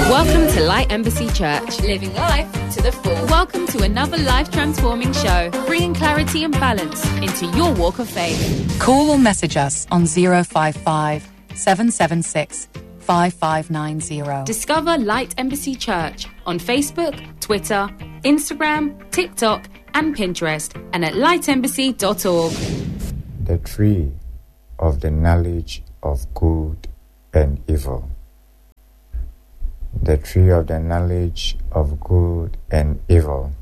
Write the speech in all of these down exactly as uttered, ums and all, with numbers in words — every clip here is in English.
Welcome to Light Embassy Church. Living life to the full. Welcome to another life-transforming show, bringing clarity and balance into your walk of faith. Call or message us on zero five five, seven seven six, five five nine zero. Discover Light Embassy Church on Facebook, Twitter, Instagram, TikTok, and Pinterest, and at light embassy dot org. The tree of the knowledge of good and evil. The tree of the knowledge of good and evil.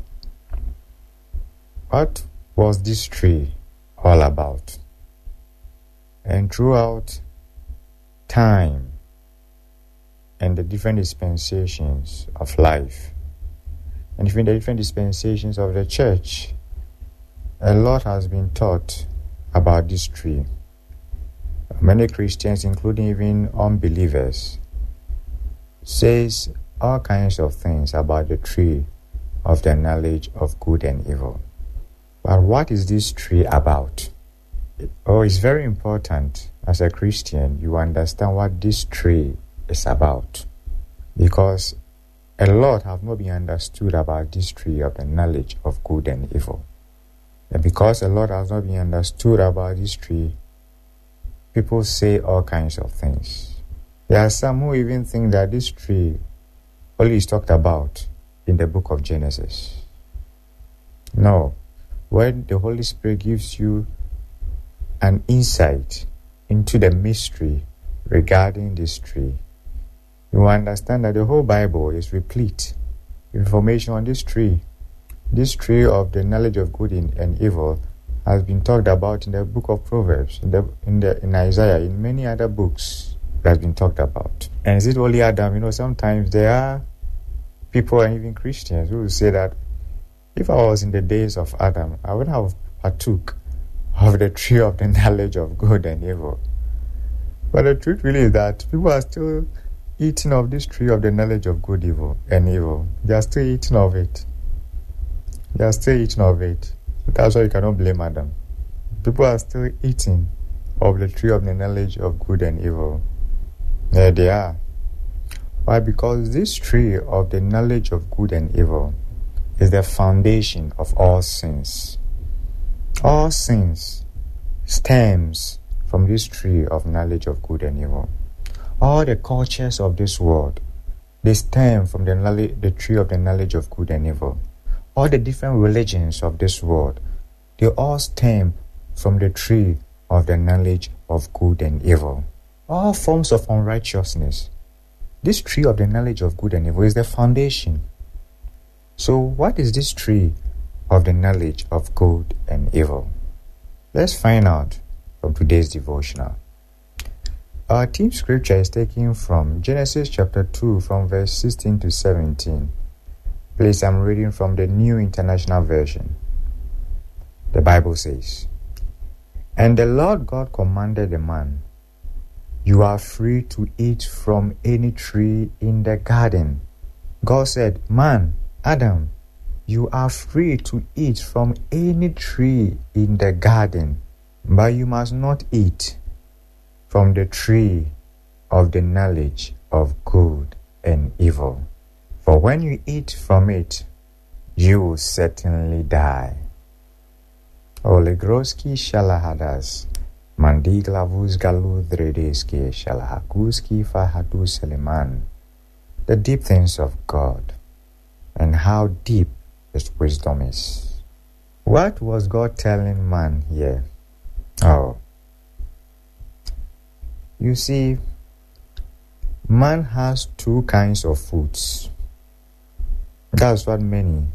What was this tree all about? And throughout time and the different dispensations of life, and even the different dispensations of the church, a lot has been taught about this tree. Many Christians, including even unbelievers, says all kinds of things about the tree of the knowledge of good and evil. But what is this tree about? Oh, it's very important as a Christian you understand what this tree is about, because a lot have not been understood about this tree of the knowledge of good and evil. And because a lot has not been understood about this tree, people say all kinds of things. There are some who even think that this tree only is talked about in the book of Genesis. No. When the Holy Spirit gives you an insight into the mystery regarding this tree, you will understand that the whole Bible is replete with information on this tree. This tree of the knowledge of good and evil has been talked about in the book of Proverbs, in the in the in Isaiah, in many other books. Has been talked about. And is it only Adam? You know, sometimes there are people and even Christians who will say that if I was in the days of Adam, I would have partook of the tree of the knowledge of good and evil. But the truth really is that people are still eating of this tree of the knowledge of good evil and evil. They are still eating of it. They are still eating of it. That's why you cannot blame Adam. People are still eating of the tree of the knowledge of good and evil. There they are. Why? Because this tree of the knowledge of good and evil is the foundation of all sins. All sins stems from this tree of knowledge of good and evil. All the cultures of this world, they stem from the knowledge, the tree of the knowledge of good and evil. All the different religions of this world, they all stem from the tree of the knowledge of good and evil. All forms of unrighteousness. This tree of the knowledge of good and evil is the foundation. So what is this tree of the knowledge of good and evil? Let's find out from today's devotional. Our theme scripture is taken from Genesis chapter two from verse sixteen to seventeen. Please, I'm reading from the New International Version. The Bible says, "And the Lord God commanded the man, 'You are free to eat from any tree in the garden.' God said, 'Man, Adam, you are free to eat from any tree in the garden, but you must not eat from the tree of the knowledge of good and evil. For when you eat from it, you will certainly die.'" Olegroski Shalahadas. Mandiglavus galudredeski shalahakuski fahadu seleman. The deep things of God, and how deep His wisdom is. What was God telling man here? Oh, you see, man has two kinds of foods. That's what many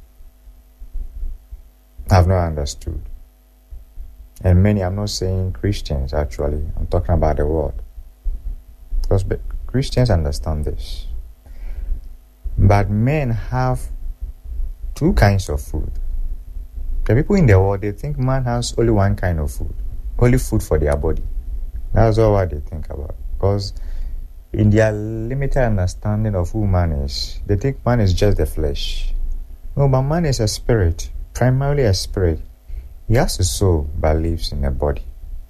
have not understood. And many, I'm not saying Christians actually, I'm talking about the world. Because Christians understand this. But men have two kinds of food. The people in the world, they think man has only one kind of food. Only food for their body. That's all what they think about. Because in their limited understanding of who man is, they think man is just the flesh. No, but man is a spirit, primarily a spirit. He has a soul but lives in a body.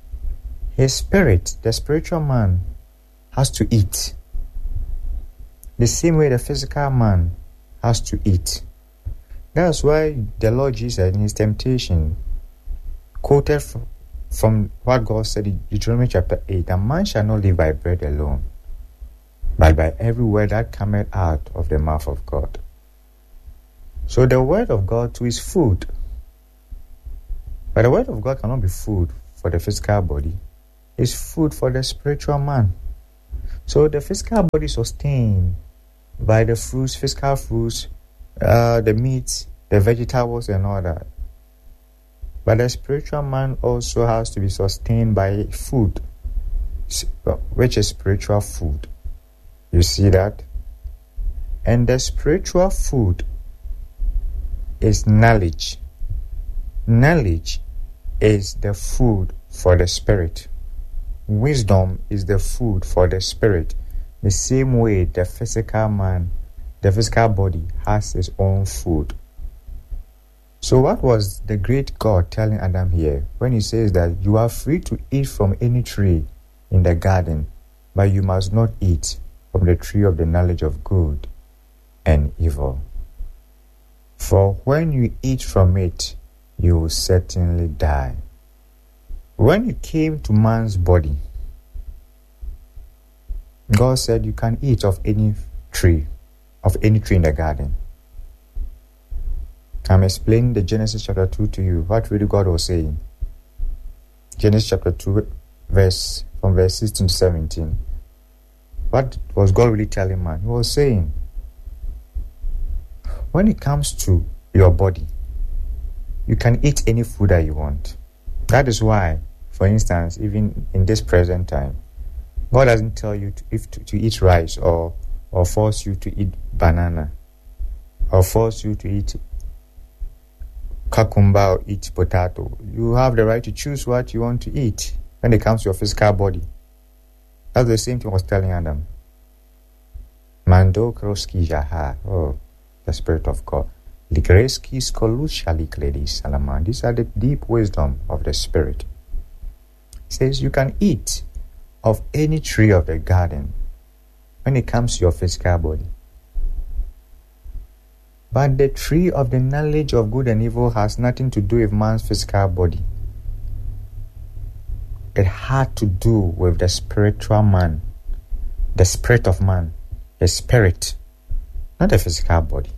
His spirit, the spiritual man, has to eat. the same way the physical man has to eat. That's why the Lord Jesus in his temptation quoted from, from what God said in Deuteronomy chapter eight, a man shall not live by bread alone, but by every word that cometh out of the mouth of God. So the word of God too is food. But the word of God cannot be food for the physical body. It's food for the spiritual man. So the physical body is sustained by the fruits, physical fruits, uh, the meats, the vegetables and all that. But the spiritual man also has to be sustained by food, which is spiritual food. You see that? And the spiritual food is knowledge. Knowledge is the food for the spirit. Wisdom is the food for the spirit. The same way the physical man, the physical body has its own food. So what was the great God telling Adam here when he says that you are free to eat from any tree in the garden, but you must not eat from the tree of the knowledge of good and evil? For when you eat from it, you will certainly die. When it came to man's body, God said you can eat of any tree, of any tree in the garden. I'm explaining the Genesis chapter two to you, what really God was saying. Genesis chapter two, verse from verse sixteen to seventeen. What was God really telling man? He was saying, when it comes to your body, you can eat any food that you want. That is why, for instance, even in this present time, God doesn't tell you to, if to, to eat rice or or force you to eat banana or force you to eat cucumber or eat potato. You have the right to choose what you want to eat when it comes to your physical body. That's the same thing I was telling Adam. Mando kroski jaha. Oh, the Spirit of God. Ligreski skolushali kledi salaman. These are the deep wisdom of the Spirit. It says you can eat of any tree of the garden when it comes to your physical body. But the tree of the knowledge of good and evil has nothing to do with man's physical body. It had to do with the spiritual man, the spirit of man, the spirit, not the physical body.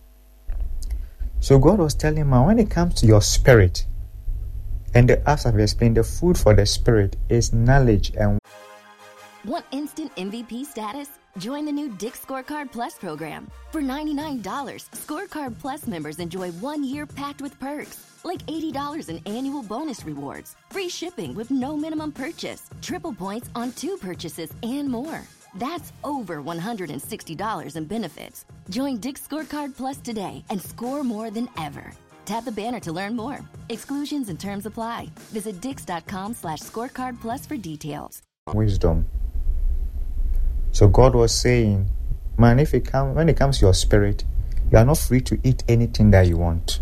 So God was telling man, when it comes to your spirit, and the, as I've explained, the food for the spirit is knowledge. And want instant M V P status? Join the new Dick's Scorecard Plus program. For ninety-nine dollars, Scorecard Plus members enjoy one year packed with perks, like eighty dollars in annual bonus rewards, free shipping with no minimum purchase, triple points on two purchases, and more. That's over one hundred sixty dollars in benefits. Join Dick's Scorecard Plus today and score more than ever. Tap the banner to learn more. Exclusions and terms apply. Visit dix.com slash scorecard plus for details. Wisdom. So God was saying, man, if it come, when it comes to your spirit, you are not free to eat anything that you want.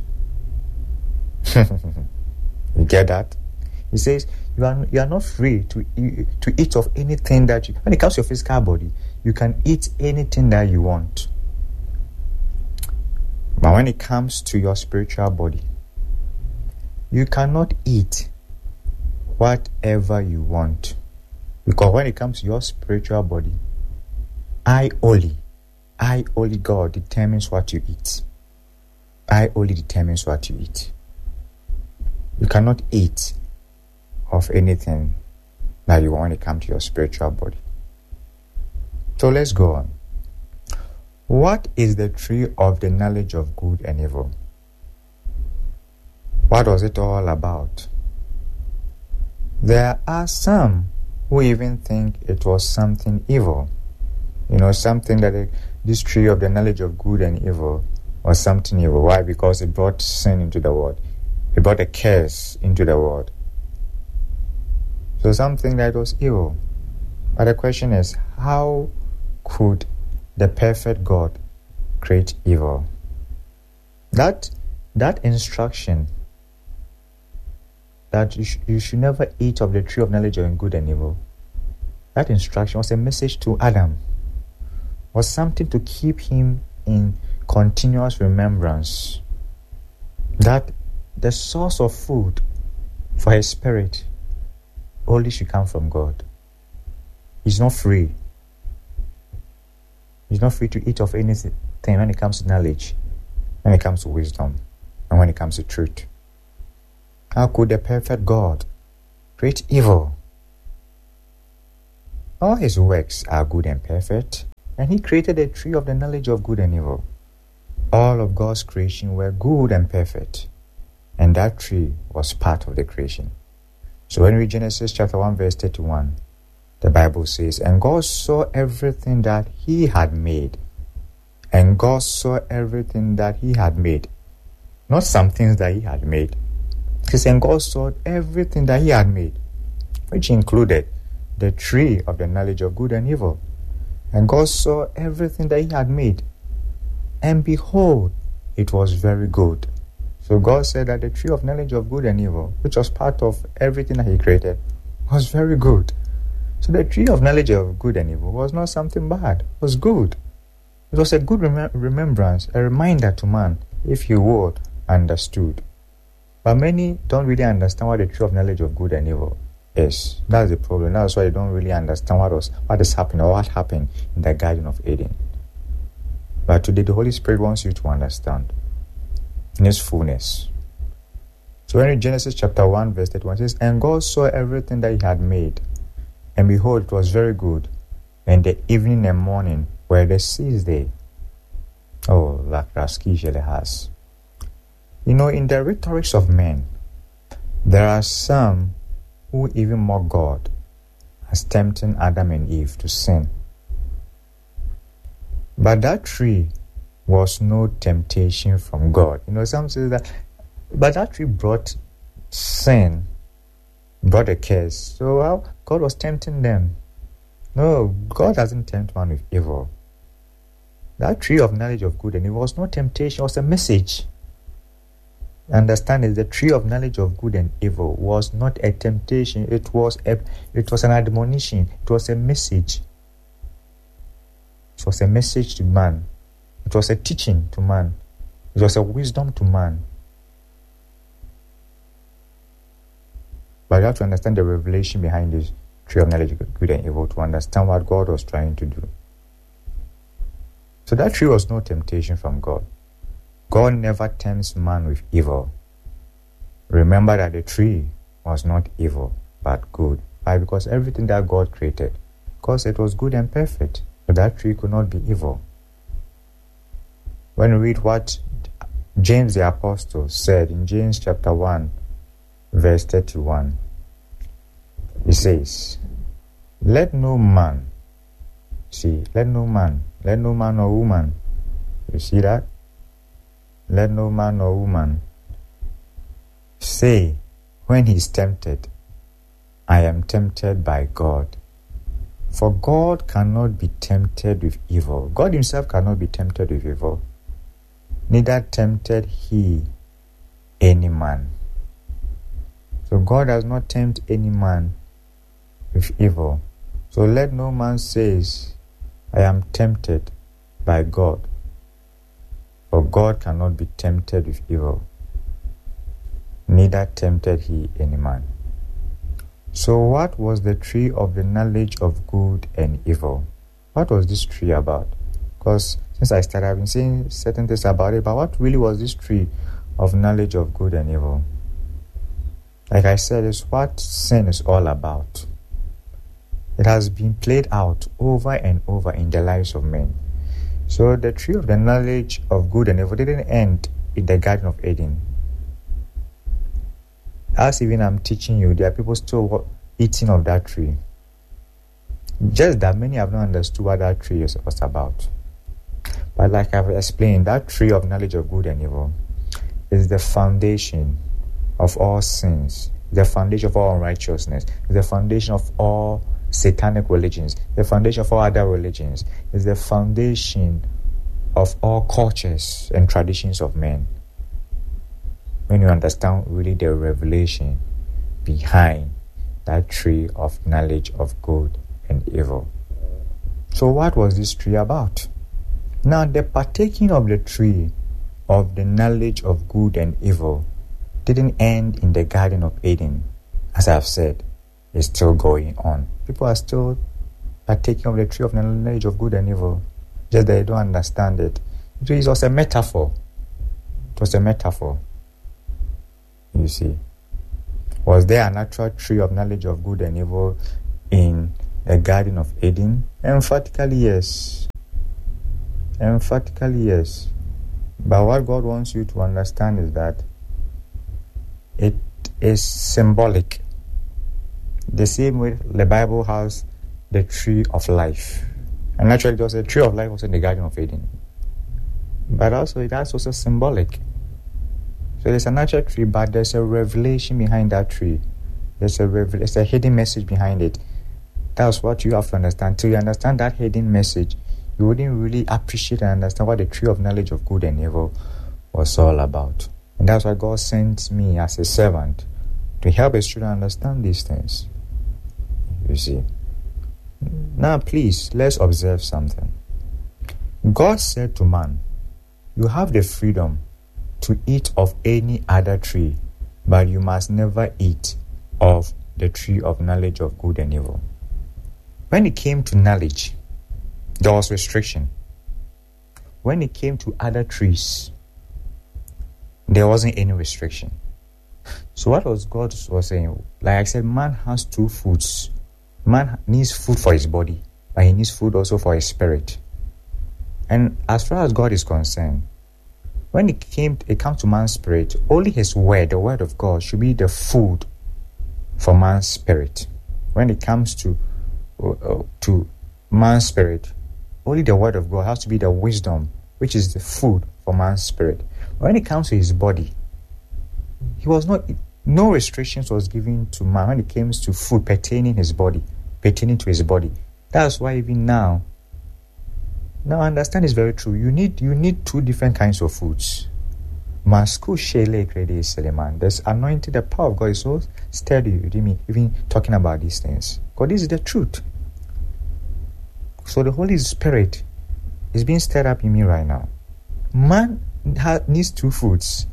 You get that? He says, you are you are not free to eat, to eat of anything that you... When it comes to your physical body, you can eat anything that you want. But when it comes to your spiritual body, you cannot eat whatever you want. Because when it comes to your spiritual body, I only, I only God determines what you eat. I only determines what you eat. You cannot eat of anything that you want when it comes to your spiritual body. So let's go on. What is the tree of the knowledge of good and evil? What was it all about? There are some who even think it was something evil. You know, something that it, this tree of the knowledge of good and evil was something evil. Why? Because it brought sin into the world. It brought a curse into the world. So something that was evil. But the question is, how could the perfect God create evil? That that instruction that you, sh- you should never eat of the tree of knowledge of good and evil, that instruction was a message to Adam. was something to keep him in continuous remembrance that the source of food for his spirit only should come from God. He's not free. He's not free to eat of anything when it comes to knowledge, when it comes to wisdom, and when it comes to truth. How could the perfect God create evil? All his works are good and perfect, and he created a tree of the knowledge of good and evil. All of God's creation were good and perfect, and that tree was part of the creation. So when we read Genesis chapter one verse thirty-one, the Bible says, and God saw everything that he had made. And God saw everything that he had made. Not some things that he had made. He says, and God saw everything that he had made, which included the tree of the knowledge of good and evil. And God saw everything that he had made. And behold, it was very good. So God said that the tree of knowledge of good and evil, which was part of everything that he created, was very good. So the tree of knowledge of good and evil was not something bad. It was good. It was a good rem- remembrance, a reminder to man, if he would, understood. But many don't really understand what the tree of knowledge of good and evil is. That's the problem. That's why they don't really understand what was, what is happening or what happened in the Garden of Eden. But today the Holy Spirit wants you to understand in his fullness. So when in Genesis chapter one verse thirty-one, it says, and God saw everything that he had made, and behold, it was very good. And the evening and morning were the sixth day. Oh, like Raski has. You know, in the rhetorics of men, there are some who even mock God as tempting Adam and Eve to sin. But that tree was no temptation from God. You know, some say that, but that tree brought sin, brought a curse. So how God was tempting them? No, God doesn't tempt man with evil. That tree of knowledge of good and evil was no temptation, it was a message. Understand it, the tree of knowledge of good and evil was not a temptation, it was a, it was an admonition, it was a message. It was a message to man. It was a teaching to man. It was a wisdom to man. But you have to understand the revelation behind this tree of knowledge of good and evil to understand what God was trying to do. So that tree was no temptation from God. God never tempts man with evil. Remember that the tree was not evil, but good. Why? Because everything that God created, because it was good and perfect, so that tree could not be evil. When we read what James the Apostle said in James chapter one, verse thirty-one, he says, let no man, see, let no man, let no man or woman, you see that? Let no man or woman say when he is tempted, I am tempted by God. For God cannot be tempted with evil. God himself cannot be tempted with evil. Neither tempted he any man. So God does not tempt any man with evil. So let no man say, I am tempted by God. For God cannot be tempted with evil. Neither tempted he any man. So what was the tree of the knowledge of good and evil? What was this tree about? Because since I started, I've been saying certain things about it, but what really was this tree of knowledge of good and evil? Like I said, it's what sin is all about. It has been played out over and over in the lives of men. So the tree of the knowledge of good and evil didn't end in the Garden of Eden. As even I'm teaching you, there are people still eating of that tree. Just that many have not understood what that tree was about. But like I've explained, that tree of knowledge of good and evil is the foundation of all sins, the foundation of all unrighteousness, the foundation of all satanic religions, the foundation of all other religions, is the foundation of all cultures and traditions of men. When you understand really the revelation behind that tree of knowledge of good and evil. So what was this tree about? Now, the partaking of the tree of the knowledge of good and evil didn't end in the Garden of Eden. As I've said, it's still going on. People are still partaking of the tree of the knowledge of good and evil, just that they don't understand it. It was a metaphor. It was a metaphor. You see. Was there a natural tree of knowledge of good and evil in the Garden of Eden? Emphatically, yes. Emphatically, yes. But what God wants you to understand is that it is symbolic. The same way the Bible has the tree of life. And naturally, there was a tree of life also in the Garden of Eden. But also, that's also symbolic. So there's a natural tree, but there's a revelation behind that tree. There's a revel- there's a hidden message behind it. That's what you have to understand. Till you understand that hidden message, you wouldn't really appreciate and understand what the tree of knowledge of good and evil was all about. And that's why God sent me as a servant to help His children understand these things. You see. Now, please, let's observe something. God said to man, you have the freedom to eat of any other tree, but you must never eat of the tree of knowledge of good and evil. When it came to knowledge, there was restriction. When it came to other trees, there wasn't any restriction. So what was God was saying? Like I said, man has two foods. Man needs food for his body, but he needs food also for his spirit. And as far as God is concerned, when it came, it comes to man's spirit, only his word, the word of God, should be the food for man's spirit. When it comes to uh, to man's spirit, only the word of God has to be the wisdom, which is the food for man's spirit. When it comes to his body, he was not, no restrictions was given to man when it comes to food pertaining his body, pertaining to his body. That's why even now, now understand it's very true. You need you need two different kinds of foods. There's anointing, the power of God is so steady with me, even talking about these things. God, this is the truth. So the Holy Spirit is being stirred up in me right now. Man needs two foods.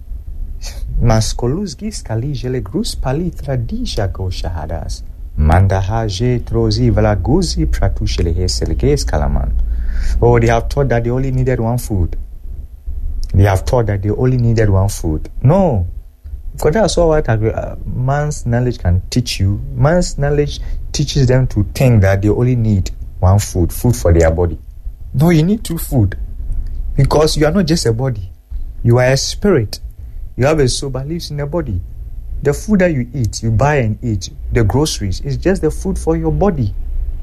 Maskoluzgi skalijele grus palitra disha go shahadas. Mandahaje trozi valaguzi pratushele heselges kalaman. Oh, they have thought that they only needed one food. They have thought that they only needed one food. No. Because that's all what uh, man's knowledge can teach you. Man's knowledge teaches them to think that they only need one food, food for their body. No, you need two food. Because you are not just a body. You are a spirit. You have a soul that lives in a body. The food that you eat, you buy and eat, the groceries, is just the food for your body.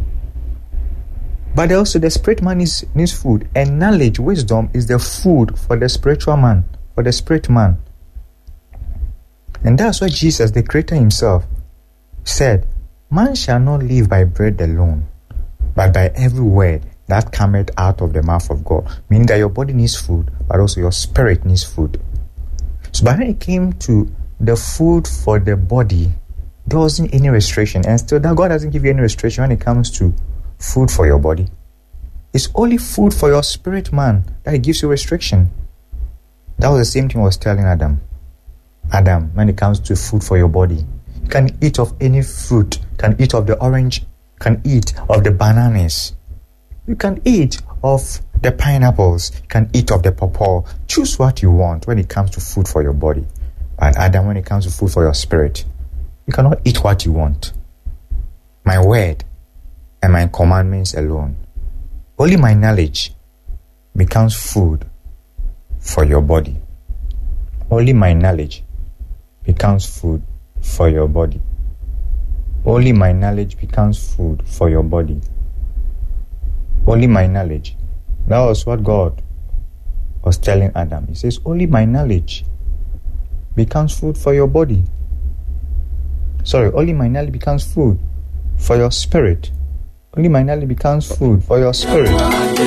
But also the spirit man is, needs food. And knowledge, wisdom is the food for the spiritual man, for the spirit man. And that's why Jesus, the Creator himself, said, man shall not live by bread alone, but by every word that cometh out of the mouth of God. Meaning that your body needs food, but also your spirit needs food. So when it came to the food for the body, there wasn't any restriction. And still, that God doesn't give you any restriction when it comes to food for your body. It's only food for your spirit man that it gives you restriction. That was the same thing I was telling Adam. Adam, when it comes to food for your body, you can eat of any fruit, can eat of the orange, can eat of the bananas. You can eat of the pineapples, you can eat of the pawpaw. Choose what you want when it comes to food for your body. And Adam, when it comes to food for your spirit, you cannot eat what you want. My word and my commandments alone, only my knowledge becomes food for your body. Only my knowledge becomes food for your body. Only my knowledge becomes food for your body. Only my knowledge. That was what God was telling Adam. He says, only my knowledge becomes food for your body. Sorry, only my knowledge becomes food for your spirit. Only my knowledge becomes food for your spirit.